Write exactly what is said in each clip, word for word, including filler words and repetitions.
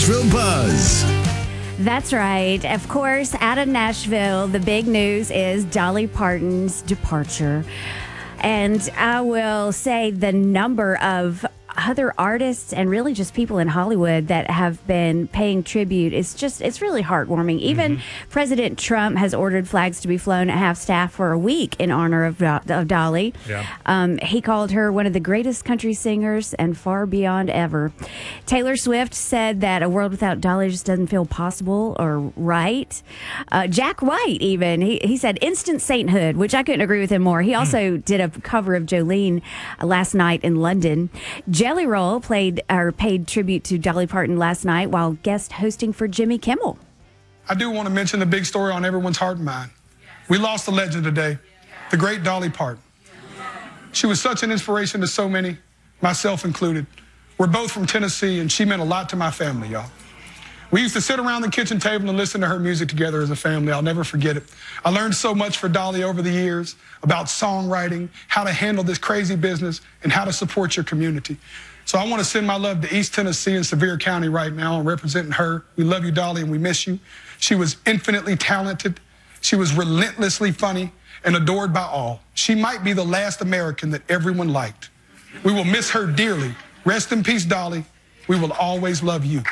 Nashville Buzz. That's right. Of course, out of Nashville, the big news is Dolly Parton's departure. And I will say the number of other artists and really just people in Hollywood that have been paying tribute is just, it's really heartwarming. Even mm-hmm. President Trump has ordered flags to be flown at half staff for a week in honor of, of Dolly. Yeah. Um, he called her one of the greatest country singers and far beyond ever. Taylor Swift said that a world without Dolly just doesn't feel possible or right. Uh, Jack White even, he, he said instant sainthood, which I couldn't agree with him more. He also mm. did a cover of Jolene uh, last night in London. Jelly Roll played or paid tribute to Dolly Parton last night while guest hosting for Jimmy Kimmel. I do want to mention the big story on everyone's heart and mind. We lost a legend today, the great Dolly Parton. She was such an inspiration to so many, myself included. We're both from Tennessee, and she meant a lot to my family, y'all. We used to sit around the kitchen table and listen to her music together as a family. I'll never forget it. I learned so much for Dolly over the years about songwriting, how to handle this crazy business, and how to support your community. So I want to send my love to East Tennessee and Sevier County right now, representing her. We love you, Dolly, and we miss you. She was infinitely talented. She was relentlessly funny and adored by all. She might be the last American that everyone liked. We will miss her dearly. Rest in peace, Dolly. We will always love you.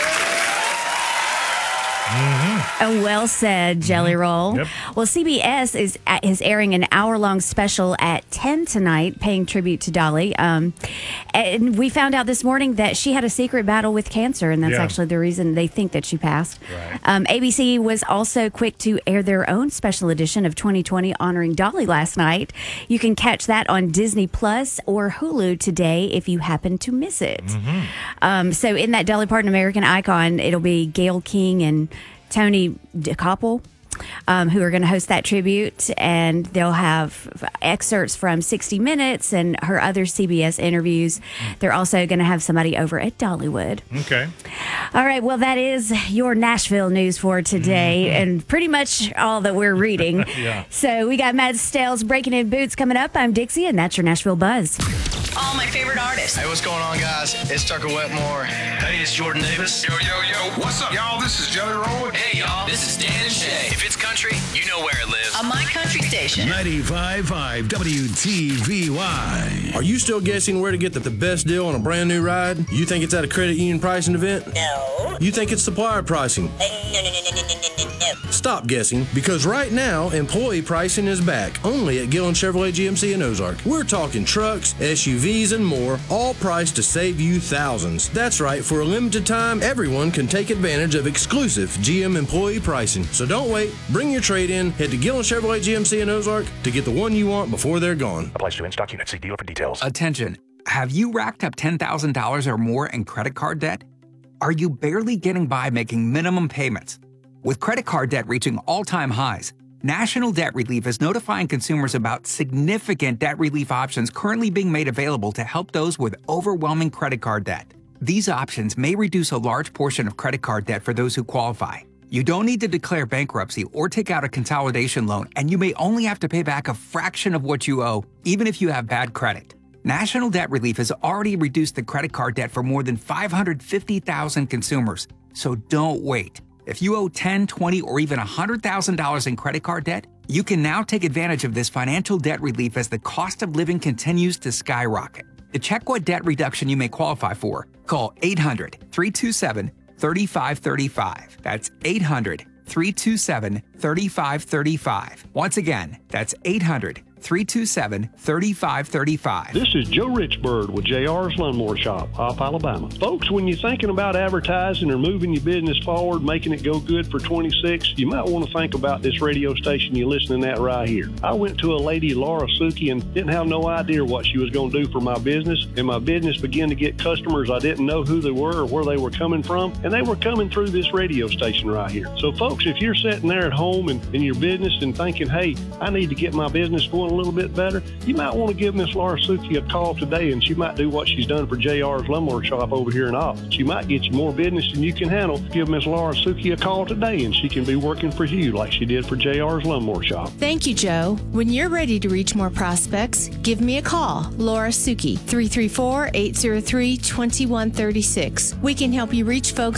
Mm-hmm. Oh, well said, Jelly Roll. Yep. Well, C B S is is airing an hour-long special at ten tonight, paying tribute to Dolly. Um, and we found out this morning that she had a secret battle with cancer, and that's yeah. actually the reason they think that she passed. Right. Um, A B C was also quick to air their own special edition of twenty twenty honoring Dolly last night. You can catch that on Disney Plus or Hulu today if you happen to miss it. Mm-hmm. Um, so in that Dolly Parton American Icon, it'll be Gayle King and Tony DeCoppel, um, who are going to host that tribute, and they'll have excerpts from sixty minutes and her other C B S interviews. They're also going to have somebody over at Dollywood. Okay. All right, well, that is your Nashville news for today, mm-hmm. and pretty much all that we're reading. yeah. So we got Matt Stales Breaking In Boots coming up. I'm Dixie, and that's your Nashville Buzz. All my favorite artists. Hey, what's going on, guys? It's Tucker Wetmore. Hey, it's Jordan Davis. Yo, yo, yo. What's up, y'all? This is Jelly Roll. Hey, y'all. This is Dan and Shay. If it's country, you know where it lives. On my country station. ninety-five point five W T V Y. Are you still guessing where to get the, the best deal on a brand new ride? You think it's at a credit union pricing event? No. You think it's supplier pricing? Uh, no, no, no, no, no, no, no, no. Stop guessing, because right now, employee pricing is back, only at Gillen Chevrolet G M C in Ozark. We're talking trucks, S U Vs, and more, all priced to save you thousands. That's right, for a limited time, everyone can take advantage of exclusive G M employee pricing. So don't wait, bring your trade in, head to Gillen Chevrolet G M C in Ozark to get the one you want before they're gone. Applies to in-stock units. See dealer for details. Attention, have you racked up ten thousand dollars or more in credit card debt? Are you barely getting by making minimum payments? With credit card debt reaching all-time highs, National Debt Relief is notifying consumers about significant debt relief options currently being made available to help those with overwhelming credit card debt. These options may reduce a large portion of credit card debt for those who qualify. You don't need to declare bankruptcy or take out a consolidation loan, and you may only have to pay back a fraction of what you owe, even if you have bad credit. National Debt Relief has already reduced the credit card debt for more than five hundred fifty thousand consumers, so don't wait. If you owe ten thousand dollars, twenty thousand dollars, or even one hundred thousand dollars in credit card debt, you can now take advantage of this financial debt relief as the cost of living continues to skyrocket. To check what debt reduction you may qualify for, call eight hundred, three two seven, three five three five. That's eight hundred, three two seven, three five three five. Once again, that's eight hundred, three two seven, three five three five. This is Joe Richbird with J R's Lawnmower Shop, Opp, Alabama. Folks, when you're thinking about advertising or moving your business forward, making it go good for twenty-six, you might want to think about this radio station you're listening at right here. I went to a lady, Laura Suki, and didn't have no idea what she was going to do for my business, and my business began to get customers I didn't know who they were or where they were coming from, and they were coming through this radio station right here. So, folks, if you're sitting there at home and in your business and thinking, hey, I need to get my business going a little bit better, you might want to give Miss Laura Suki a call today, and she might do what she's done for J R's Lawnmower Shop over here in Opp. She might get you more business than you can handle. Give Miss Laura Suki a call today, and she can be working for you like she did for J R's Lawnmower Shop. Thank you, Joe. When you're ready to reach more prospects, give me a call. Laura Suki, three three four, eight zero three, two one three six. We can help you reach folks